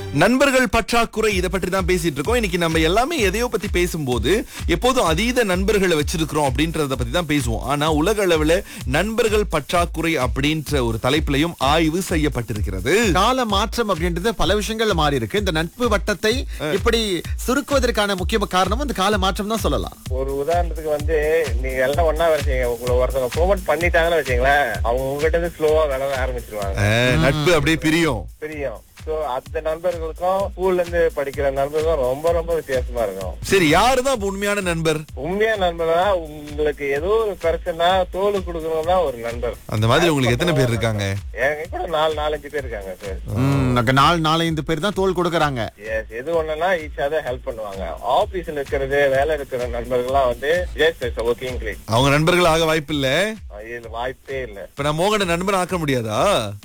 நண்பர்கள் பற்றாக்குறை இதை பற்றி தான் பேசிட்டு இருக்கோம். இன்னைக்கு நம்ம எல்லாமே எதையோ பத்தி பேசும்போது எப்போதும் அதீத நண்பர்களை வச்சிருக்கிறோம் அப்படின்றத பத்தி தான் பேசுவோம். ஆனா உலக அளவுல நண்பர்கள் பற்றாக்குறை அப்படின்ற ஒரு தலைப்பிலையும் ஆய்வு செய்யப்பட்டிருக்கிறது. கால மாற்றம் அப்படின்றது பல விஷயங்கள்ல மாறி இருக்கு. இந்த நட்பு வட்டத்தை இப்படி சுருக்குவதற்கான முக்கிய காரணமும் இந்த கால மாற்றம் தான் சொல்லலாம். ஒரு உதாரணத்துக்கு நீங்க எல்லாம் ஒன்னா வச்சீங்க, உங்களை ஒருத்தவங்க ப்ரோமோட் பண்ணிட்டாங்கன்னு வச்சீங்களேன், அவங்க உங்ககிட்ட இருந்து ஸ்லோவா விளவ ஆரம்பிச்சிருவாங்க. நட்பு அப்படியே பிரியும். சோ அந்த நண்பர்களுக்கும் ஸ்கூல்ல இருந்து படிக்கிற நண்பர்களுக்கும் ரொம்ப ரொம்ப வித்தியாசமா இருக்கும். சரி, யாருதான் உண்மையான நண்பர்? உண்மையான நண்பர்னா உங்களுக்கு ஏதோ ஒரு பிரச்சனை தோல் கொடுக்கணும் தான் ஒரு நண்பர். அந்த மாதிரி உங்களுக்கு எத்தனை பேர் இருக்காங்க? எங்க கூட 4-5 பேர் இருக்காங்க சார். 4-5 பேர் தான் தோல் கொடுக்கறாங்க. எது ஒண்ணுன்னா ஈச் அதர் ஹெல்ப் பண்ணுவாங்க. ஆபீஸ்ல இருக்கிறது வேலை இருக்கிற நண்பர்கள்லாம் ஜஸ்ட் ஒர்க்கிங் கிளிக். அவங்க நண்பர்கள் ஆக வாய்ப்பு இல்ல. வாய்ப்பே இல்ல. இப்ப நான் மோகன நண்பர் ஆக்க முடியாதா?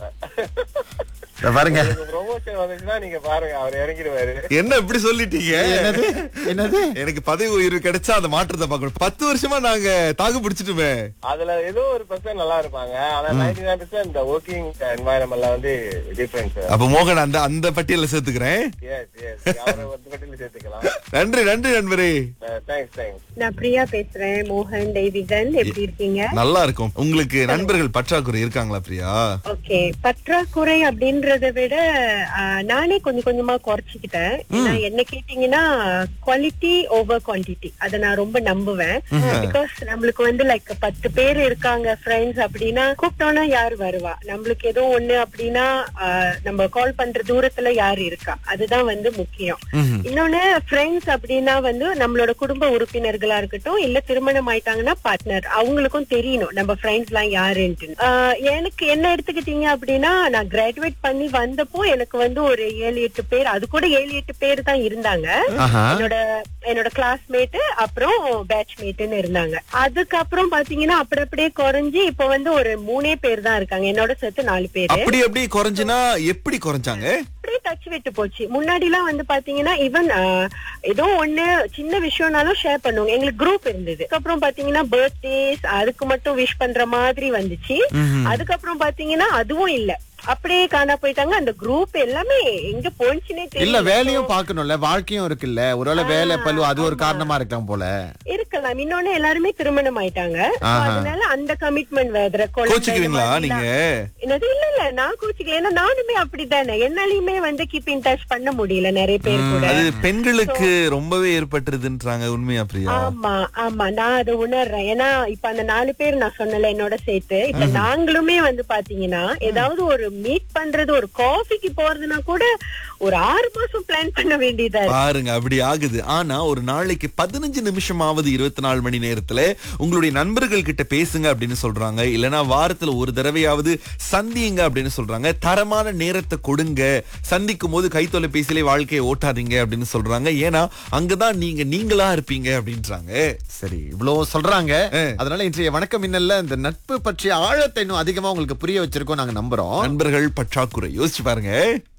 பாருங்க, ப்ரொமோஷன் வந்துச்சுன்னா நீங்க பாருங்க, அவர் இறங்கிடுவாரு. என்ன இப்படி சொல்லிட்டீங்க? என்னது எனக்கு பதவி உயர்வு கிடைச்சா அந்த மாற்றத்தை பார்க்கணும். 10 வருஷமா நாங்க தாக்கு பிடிச்சிட்டுமே. அதுல ஏதோ ஒரு பர்சன் நல்லா இருப்பாங்க, ஆனா 99% இந்த ஒர்க்கிங் என்வாயரன்மெண்ட்ல டிஃபரன்ஸ். அப்ப மோகன் அந்த பட்டியல சேர்த்துக்கிறேன். அவரை ஒரு பட்டியல சேர்த்துக்கலாம். நன்றி நண்பரே. தேங்க்ஸ். நான் பிரியா பேசுறேன். மோகன், டேவிடன், எப்படி இருக்கீங்க? நல்லா இருக்கும். உங்களுக்கு நண்பர்கள் பற்றாக்குறை இருக்காங்களா பிரியா? ஓகே, பற்றாக்குறை அப்படின்றத விட நானே கொஞ்சம் கொஞ்சமா குறைச்சிக்கிட்டேன். ஏன்னா என்ன கேட்டீங்கன்னா குவாலிட்டி ஓவர் குவான்டிட்டி, அதை நான் ரொம்ப நம்புவேன். பிகாஸ் நம்மளுக்கு லைக் 10 பேர் இருக்காங்க ஃப்ரெண்ட்ஸ் அப்படின்னா கூப்பிட்டோம்னா யாரு வருவா, நம்மளுக்கு ஏதோ ஒண்ணு அப்படின்னா நம்ம கால் பண்ற தூரத்துல யாரு இருக்கா, அதுதான் முக்கியம். இன்னொன்னு ஃப்ரெண்ட்ஸ் அப்படின்னா நம்மளோட குடும்ப உறுப்பினர்களா இருக்கட்டும், இல்ல திருமணம் ஆயிட்டாங்கன்னா பார்ட்னர், அவங்களுக்கும் தெரியணும் நம்ம ஃப்ரெண்ட்ஸ் எல்லாம் யாருன்ட்டு. எனக்கு என்ன எடுத்துக்கிட்டீங்க அப்படின்னா, நான் கிராஜுவேட் பண்ணி வந்தப்போ எனக்கு ஒரு 7-8 பேர், அது கூட 7-8 பேர் தான் இருந்தாங்க. என்னோட கிளாஸ்மேட் அப்புறம் பேட்ச்மேட்னு இருந்தாங்க. அதுக்கப்புறம் பாத்தீங்கன்னா அப்படியே குறைஞ்சு இப்ப ஒரு 3 பேர் தான் இருக்காங்க. என்னோட சேர்த்து 4 பேர். அப்படி குறைஞ்சுனா எப்படி குறைஞ்சாங்க? அப்படியே டச் விட்டு போச்சு. முன்னாடி எல்லாம் பாத்தீங்கன்னா ஈவன் ஏதோ ஒண்ணு சின்ன விஷயம்னாலும் ஷேர் பண்ணுவாங்க. எங்களுக்கு குரூப் இருந்தது. அதுக்கப்புறம் பாத்தீங்கன்னா பர்த்டேஸ் அதுக்கு மட்டும் விஷ் பண்ற மாதிரி வந்துச்சு. அதுக்கப்புறம் பாத்தீங்கன்னா அதுவும் இல்ல, அப்படியே காணா போயிட்டாங்க. அந்த குரூப் எல்லாமே எங்க போச்சுன்னே தெரியல. இல்ல, வேலையும் பாக்கணும்ல, வாழ்க்கையும் இருக்குல்ல. ஒருவேளை வேலை பளு அது ஒரு காரணமா இருக்கலாம் போல. இருக்கலாம். இன்னொன்னு எல்லாருமே திருமணம் ஆயிட்டாங்க. அதனால அந்த கமிட்மெண்ட் வேற. கோச்சுக்குவீங்களா நீங்க? என்னது? இல்ல நான் கோச்சுக்கல. ஏன்னா நானுமே அப்படித்தானே, என்னாலையுமே கீப் இன் டச் பண்ண முடியல நிறைய பேர் கூட. அது பெண்களுக்கு ரொம்பவே ஏற்பட்டுருதுன்றாங்க. உண்மையா பிரியா? ஆமா நான் அதை உணர்றேன். ஏன்னா இப்ப அந்த 4 பேர் நான் சொன்னல என்னோட சேர்த்து, இப்ப நாங்களுமே பாத்தீங்கன்னா ஏதாவது ஒரு மீட் பண்றது, ஒரு காஃபிக்கு போறதுன்னா கூட ஒரு 6 மாசம் பிளான் பண்ண வேண்டியதா இருக்கு. பாருங்க, அப்படி ஆகுது. ஆனா ஒரு நாளைக்கு 15 நிமிஷமாவது 24 மணி நேரத்துல உங்களுடைய நண்பர்கள் கிட்ட பேசுங்க அப்படின்னு சொல்றாங்க. இல்லனா வாரத்துல ஒரு தடவையாவது சந்தியுங்க அப்படின்னு சொல்றாங்க. தரமான நேரத்தை கொடுங்க. சந்திக்கும் போது கைத்தொலைபேசியிலே வாழ்க்கையை ஓட்டாதீங்க அப்படின்னு சொல்றாங்க. ஏன்னா அங்கதான் நீங்களா இருப்பீங்க அப்படின்றாங்க. சரி, இவ்வளவு சொல்றாங்க. அதனால இன்றைய வணக்கம் மின்னல்ல இந்த நட்பு பற்றிய ஆழத்தை இன்னும் அதிகமா உங்களுக்கு புரிய வச்சிருக்கோம் நாங்க நம்புறோம். நண்பர்கள் பற்றாக்குறை யோசிச்சு பாருங்க.